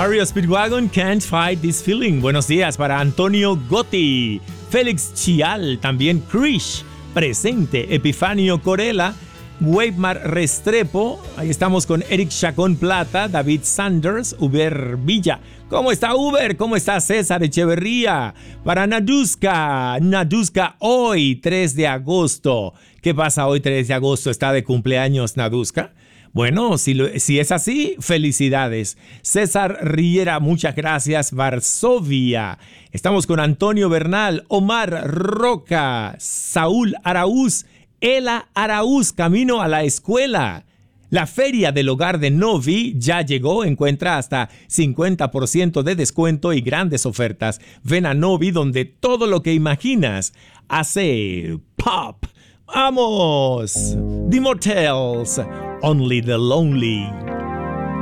REO Speedwagon, Can't Fight This Feeling. Buenos días para Antonio Gotti, Félix Chial, también Krish, presente, Epifanio Corella, Weimar Restrepo, ahí estamos con Eric Chacón Plata, David Sanders, Uber Villa. ¿Cómo está Uber? ¿Cómo está César Echeverría? Para Naduska hoy 3 de agosto. ¿Qué pasa hoy 3 de agosto? ¿Está de cumpleaños Naduska? Bueno, si es así, felicidades. César Riera, muchas gracias. Varsovia. Estamos con Antonio Bernal, Omar Roca, Saúl Araúz, Ela Araúz, camino a la escuela. La feria del hogar de Novi ya llegó, encuentra hasta 50% de descuento y grandes ofertas. Ven a Novi donde todo lo que imaginas hace pop. ¡Vamos! The Motels, Only the Lonely.